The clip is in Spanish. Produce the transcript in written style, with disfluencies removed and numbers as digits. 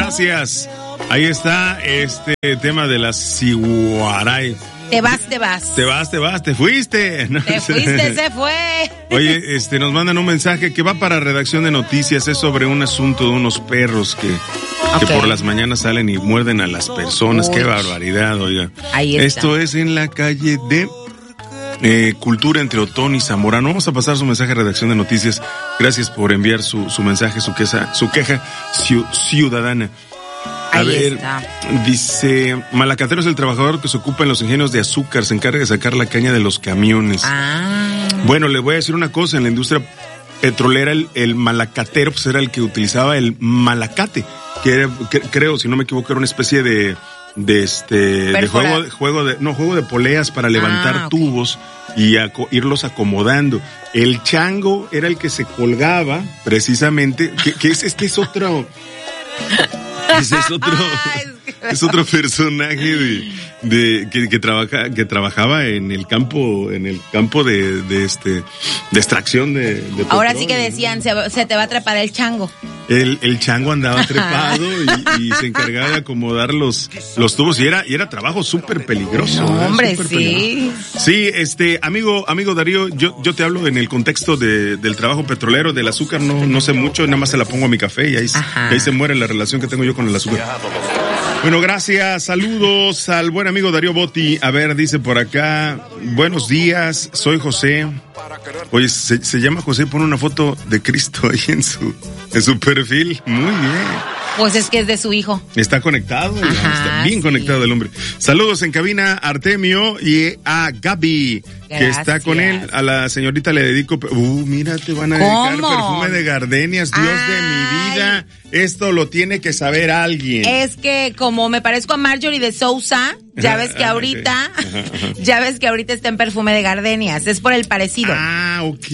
Gracias. Ahí está este tema de las Siguaray. Te vas. Te fuiste. No, se fue. Oye, nos mandan un mensaje que va para redacción de noticias. Es sobre un asunto de unos perros que por las mañanas salen y muerden a las personas. Qué barbaridad, oiga. Ahí está. Esto es en la calle de Cultura entre Otón y Zamorano. Vamos a pasar su mensaje a redacción de noticias. Gracias por enviar su mensaje, su queja ciudadana. A ver, dice, Malacatero es el trabajador que se ocupa en los ingenios de azúcar, se encarga de sacar la caña de los camiones. Bueno, le voy a decir una cosa, en la industria petrolera el malacatero pues era el que utilizaba el malacate, que era, creo, si no me equivoco, era una especie de juego de poleas para levantar tubos y irlos acomodando. El chango era el que se colgaba, precisamente, que es otro... Es otro personaje que trabajaba en el campo de extracción de Ahora sí que decían, se te va a trepar el chango. El chango andaba trepado y se encargaba de acomodar los tubos y era trabajo súper peligroso. No, hombre, sí. Peligroso. Sí, amigo Darío, yo te hablo en el contexto del trabajo petrolero, del azúcar, no sé mucho, nada más se la pongo a mi café y ahí se muere la relación que tengo yo con el azúcar. Bueno, gracias, saludos al buen amigo Darío Botti. A ver, dice por acá, buenos días, soy José. Oye, se llama José, pone una foto de Cristo ahí en su perfil. Muy bien. Pues es que es de su hijo. Está conectado, está bien conectado el hombre. Saludos en cabina a Artemio y a Gaby, que está con él. A la señorita le dedico, mira, te van a dedicar perfume de gardenias, Dios de mi vida. Esto lo tiene que saber alguien. Es que como me parezco a Marjorie de Sousa, ya ves que ahorita está en perfume de gardenias, es por el parecido. Ok.